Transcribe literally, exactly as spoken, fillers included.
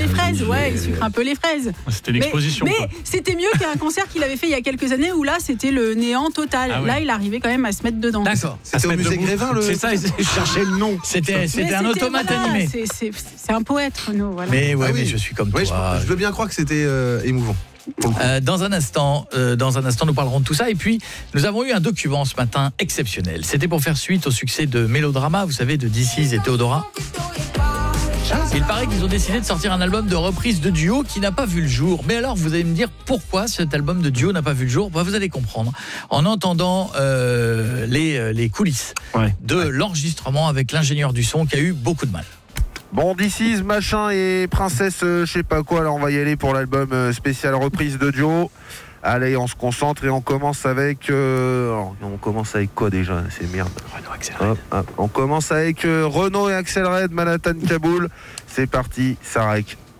les fraises, ouais, il sucre un peu les fraises. C'était une exposition. Mais, mais c'était mieux qu'un concert qu'il avait fait il y a quelques années où là c'était le néant total. Ah, là, oui. il arrivait quand même à se mettre dedans. D'accord. C'était au musée Grévin, le. C'est ça, je cherchais le nom. C'était, c'était un automate voilà, animé. C'est, c'est, c'est un poète, Renaud. Voilà. Mais ouais, ah, oui. mais je suis comme ouais, toi. Je, je veux bien croire que c'était euh, émouvant. Euh, dans un instant, euh, dans un instant, nous parlerons de tout ça. Et puis, nous avons eu un document ce matin exceptionnel. C'était pour faire suite au succès de Mélodrama, vous savez, de D C et Théodora. Il paraît qu'ils ont décidé de sortir un album de reprise de duo qui n'a pas vu le jour. Mais alors, vous allez me dire pourquoi cet album de duo n'a pas vu le jour ? Bah, vous allez comprendre en entendant euh, les, les coulisses ouais. de ouais. l'enregistrement avec l'ingénieur du son qui a eu beaucoup de mal. Bon, This Is, machin et princesse, euh, je sais pas quoi, alors on va y aller pour l'album euh, spécial reprise de duo. Allez, on se concentre et on commence avec... Euh, on commence avec quoi déjà ? C'est merde. Renaud, Axel Red. Hop, hop. On commence avec euh, Renaud et Axel Red, Manhattan, Kaboul. C'est parti, ça rec.